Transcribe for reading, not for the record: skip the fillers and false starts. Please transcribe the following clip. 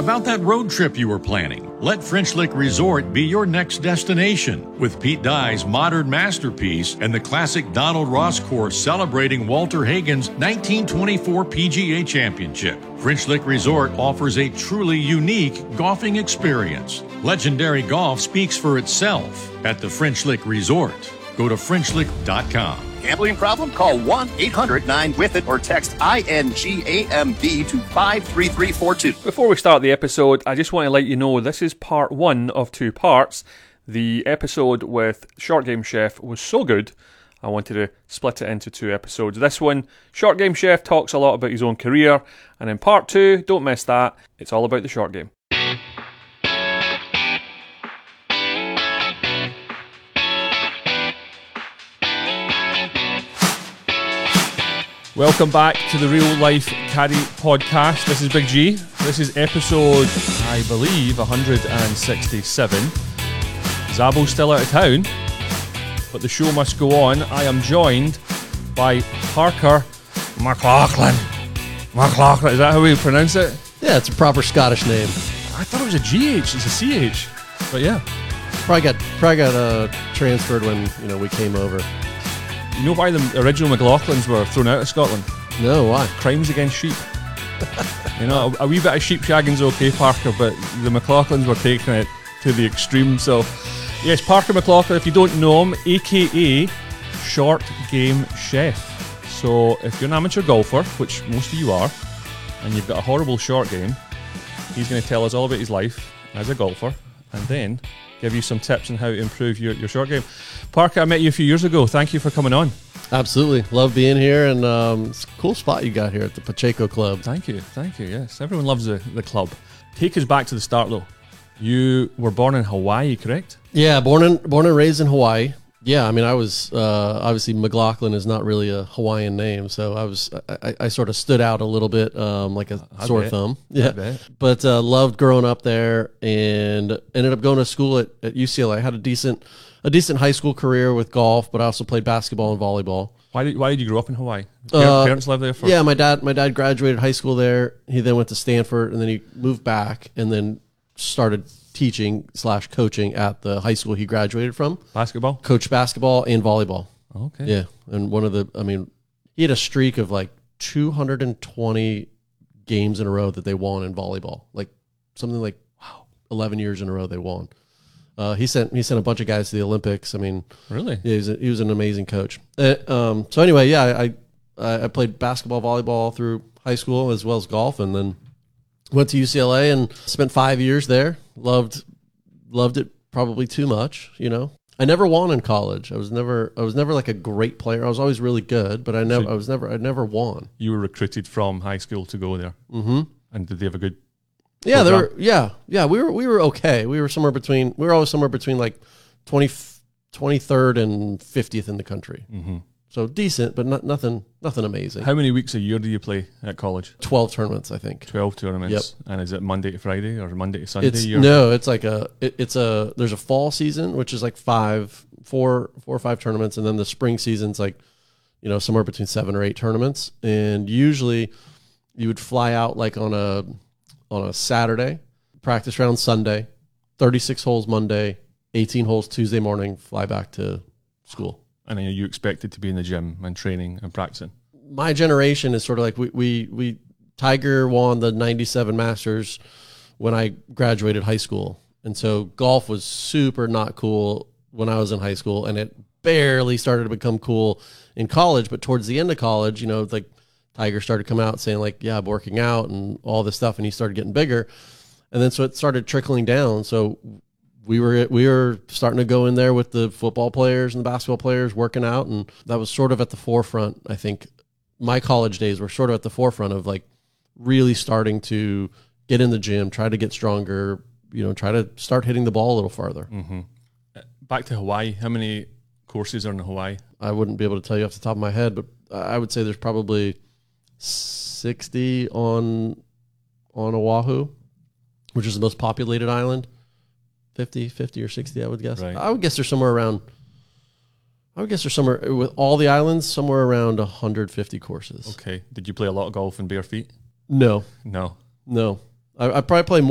about that road trip you were planning? Let French Lick Resort be your next destination. With Pete Dye's modern masterpiece and the classic Donald Ross course celebrating Walter Hagen's 1924 PGA Championship, French Lick Resort offers a truly unique golfing experience. Legendary golf speaks for itself at the French Lick Resort. Go to FrenchLick.com. Gambling problem? Call 1-800-9-WITH-IT or text INGAMB to 53342. Before we start the episode, I just want to let you know this is part one of two parts. The episode with Short Game Chef was so good, I wanted to split it into two episodes. This one, Short Game Chef talks a lot about his own career, and in part two, don't miss that, it's all about the short game. Welcome back to the Real Life Caddy Podcast. This is Big G. This is episode, I believe, 167. Zabo's still out of town, but the show must go on. I am joined by Parker McLaughlin. McLaughlin, is that how we pronounce it? Yeah, it's a proper Scottish name. I thought it was a GH, it's a CH. But yeah. Probably got transferred when we came over. You know why the original McLaughlins were thrown out of Scotland? No, why? Crimes against sheep. A wee bit of sheep shagging's okay, Parker, but the McLaughlins were taking it to the extreme. So, yes, Parker McLaughlin, if you don't know him, a.k.a. Short Game Chef. So, if you're an amateur golfer, which most of you are, and you've got a horrible short game, he's going to tell us all about his life as a golfer, and then give you some tips on how to improve your short game. Parker, I met you a few years ago. Thank you for coming on. Absolutely. Love being here, and it's a cool spot you got here at the Pacheco Club. Thank you. Yes, everyone loves the club. Take us back to the start, though. You were born in Hawaii, correct? Yeah, born and raised in Hawaii. Yeah, I mean, I was obviously McLaughlin is not really a Hawaiian name, so I sort of stood out a little bit, like a sore thumb. Yeah, but loved growing up there, and ended up going to school at UCLA. I had a decent high school career with golf, but I also played basketball and volleyball. Why did you grow up in Hawaii? Parents lived there for? Yeah, my dad graduated high school there. He then went to Stanford, and then he moved back, and then started teaching/coaching at the high school he graduated from. Basketball? Coached basketball and volleyball. Okay. Yeah. And he had a streak of like 220 games in a row that they won in volleyball. Like something like 11 years in a row they won. He sent a bunch of guys to the Olympics. I mean, really? Yeah, he was an amazing coach. So anyway, yeah, I played basketball, volleyball through high school as well as golf, and then went to UCLA and spent 5 years there. Loved it probably too much, I never won in college. I was never like a great player. I was always really good, but I never won. You were recruited from high school to go there. Mm-hmm. And did they have a good Yeah, program? we were okay. We were always somewhere between like 23rd and 50th in the country. Mm-hmm. So decent, but nothing amazing. How many weeks a year do you play at college? 12 tournaments, I think. 12 tournaments. Yep. And is it Monday to Friday or Monday to Sunday? No, it's like there's a fall season, which is like four or five tournaments, and then the spring season's like, somewhere between 7 or 8 tournaments. And usually you would fly out like on a Saturday, practice round Sunday, 36 holes Monday, 18 holes Tuesday morning, fly back to school. And are you expected to be in the gym and training and practicing? My generation is sort of like we Tiger won the 97 Masters when I graduated high school. And so golf was super not cool when I was in high school, and it barely started to become cool in college. But towards the end of college, like Tiger started coming out saying like, yeah, I'm working out and all this stuff. And he started getting bigger. And then so it started trickling down. So we were starting to go in there with the football players and the basketball players working out. And that was sort of at the forefront. I think my college days were sort of at the forefront of like really starting to get in the gym, try to get stronger, try to start hitting the ball a little farther. Mm-hmm. Back to Hawaii. How many courses are in Hawaii? I wouldn't be able to tell you off the top of my head, but I would say there's probably 60 on Oahu, which is the most populated island. 50 or 60, I would guess. Right. I would guess there's somewhere around, with all the islands, somewhere around 150 courses. Okay. Did you play a lot of golf in bare feet? No. No. I probably play more